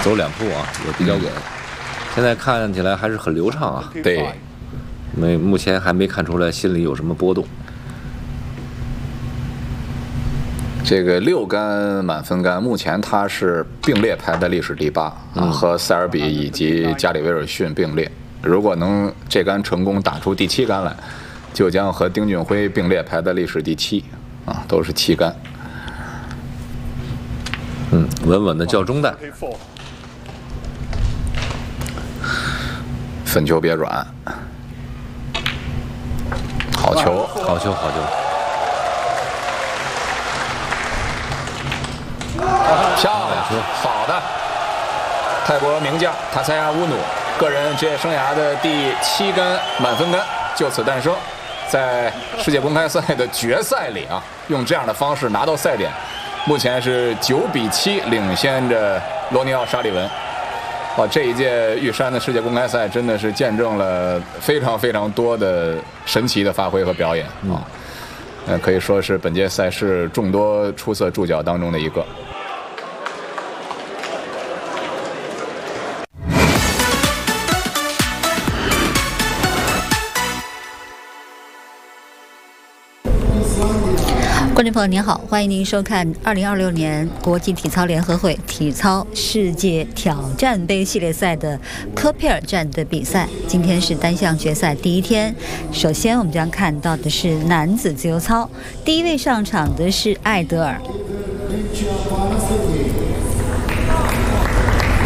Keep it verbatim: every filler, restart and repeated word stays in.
走两步啊，也比较稳。现在看起来还是很流畅啊。 对， 没，目前还没看出来心里有什么波动。 这个六杆满分杆，目前他是并列排在历史第八啊， 嗯、 和塞尔比以及加里维尔逊并列。如果能这杆成功打出第七杆来，就将和丁俊晖并列排在历史第七啊，都是七杆。 嗯，稳稳的叫中弹。 分球别软，好球， 好球，好球。 漂亮，好的！泰国名将塔塞亚乌努个人职业生涯的第七杆满分杆就此诞生，在世界公开赛的决赛里啊，用这样的方式拿到赛点，目前是九比七领先着罗尼奥沙利文。哇，这一届玉山的世界公开赛真的是见证了非常非常多的神奇的发挥和表演啊！呃，可以说是本届赛事众多出色助教当中的一个。 观众朋友您好，欢迎您收看二零二六年国际体操联合会体操世界挑战杯系列赛的科佩尔站的比赛。今天是单项决赛第一天，首先我们将看到的是男子自由操，第一位上场的是艾德尔。